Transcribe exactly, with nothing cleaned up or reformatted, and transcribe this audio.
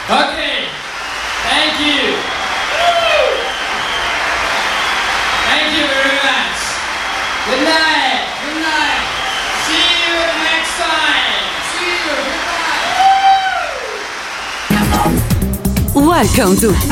Okay, thank you. Thank you very much. Good night. Good night. See you next time. See you. Goodbye. Welcome to